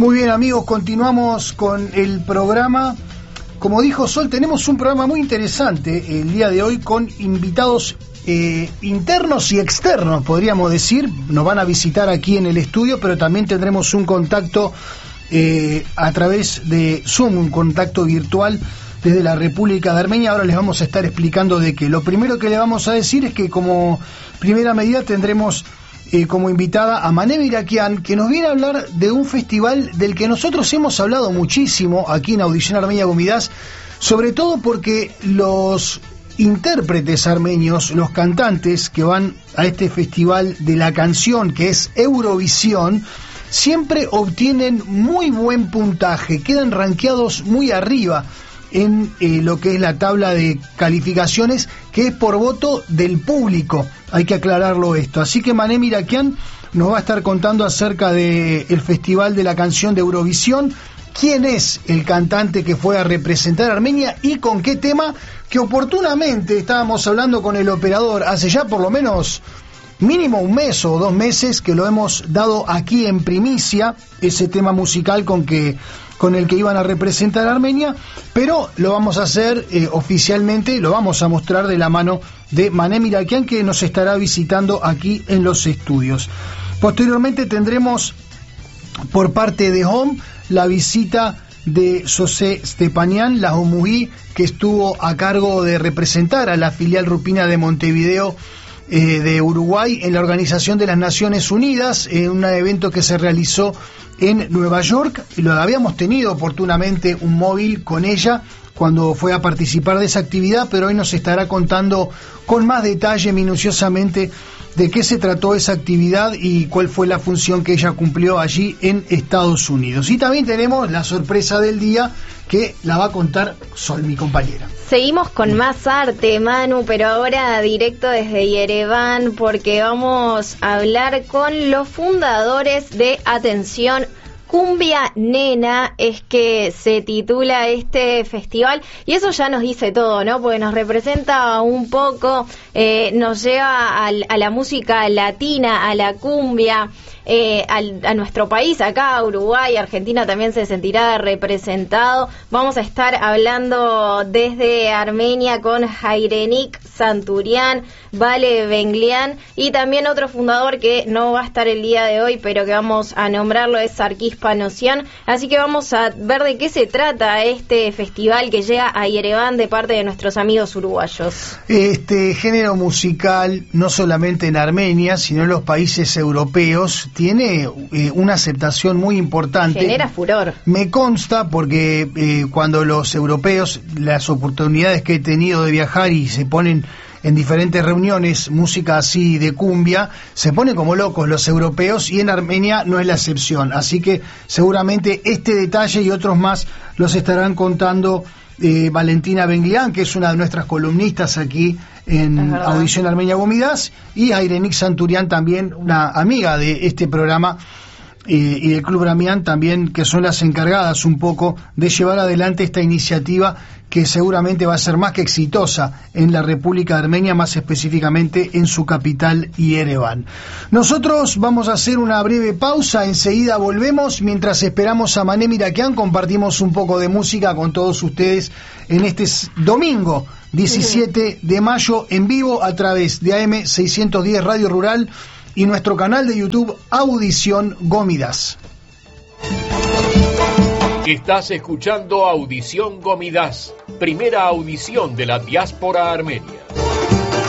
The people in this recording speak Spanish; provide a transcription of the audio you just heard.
Muy bien, amigos, continuamos con el programa. Como dijo Sol, tenemos un programa muy interesante el día de hoy con invitados internos y externos, podríamos decir. Nos van a visitar aquí en el estudio, pero también tendremos un contacto a través de Zoom, un contacto virtual desde la República de Armenia. Ahora les vamos a estar explicando de qué. Lo primero que le vamos a decir es que como primera medida tendremos como invitada a Mané Mirakian, que nos viene a hablar de un festival del que nosotros hemos hablado muchísimo aquí en Audición Armenia Gomidas, sobre todo porque los intérpretes armenios, los cantantes que van a este festival de la canción que es Eurovisión, siempre obtienen muy buen puntaje, quedan rankeados muy arriba en lo que es la tabla de calificaciones, que es por voto del público. Hay que aclararlo esto. Así que Mané Mirakian nos va a estar contando acerca del Festival de la Canción de Eurovisión, quién es el cantante que fue a representar a Armenia y con qué tema, que oportunamente estábamos hablando con el operador hace ya por lo menos mínimo un mes o 2 meses que lo hemos dado aquí en primicia, ese tema musical con el que iban a representar a Armenia, pero lo vamos a hacer oficialmente, lo vamos a mostrar de la mano de Mané Mirakian, que nos estará visitando aquí en los estudios. Posteriormente tendremos por parte de Home la visita de José Stepanian, la Omuí, que estuvo a cargo de representar a la filial Rupina de Montevideo de Uruguay en la Organización de las Naciones Unidas, en un evento que se realizó en Nueva York. Lo habíamos tenido oportunamente un móvil con ella cuando fue a participar de esa actividad, pero hoy nos estará contando con más detalle, minuciosamente, de qué se trató esa actividad y cuál fue la función que ella cumplió allí en Estados Unidos. Y también tenemos la sorpresa del día, que la va a contar Sol, mi compañera. Seguimos con más arte, Manu, pero ahora directo desde Yerevan, porque vamos a hablar con los fundadores de Atención Cumbia Nena, es que se titula este festival, y eso ya nos dice todo, ¿no? Porque nos representa un poco, nos lleva a la música latina, a la cumbia, a nuestro país, acá Uruguay, Argentina también se sentirá representado. Vamos a estar hablando desde Armenia con Hayrenik Santurian, Vale Benglian, y también otro fundador que no va a estar el día de hoy, pero que vamos a nombrarlo, es Sarkis Panosian. Así que vamos a ver de qué se trata este festival que llega a Yerevan de parte de nuestros amigos uruguayos. Este género musical, no solamente en Armenia, sino en los países europeos, tiene una aceptación muy importante. Genera furor. Me consta porque cuando los europeos, las oportunidades que he tenido de viajar y se ponen en diferentes reuniones música así de cumbia, se ponen como locos los europeos, y en Armenia no es la excepción. Así que seguramente este detalle y otros más los estarán contando Valentina Benglian, que es una de nuestras columnistas aquí en Audición Armenia Gomidas, y Hayrenik Santurian, también una amiga de este programa y del Club Ramián también, que son las encargadas un poco de llevar adelante esta iniciativa, que seguramente va a ser más que exitosa en la República de Armenia, más específicamente en su capital, Yerevan. Nosotros vamos a hacer una breve pausa, enseguida volvemos. Mientras esperamos a Mané Mirakian, compartimos un poco de música con todos ustedes en este domingo 17 de mayo, en vivo a través de AM 610 Radio Rural y nuestro canal de YouTube Audición Gomidas. Estás escuchando Audición Gomidas, primera audición de la diáspora armenia.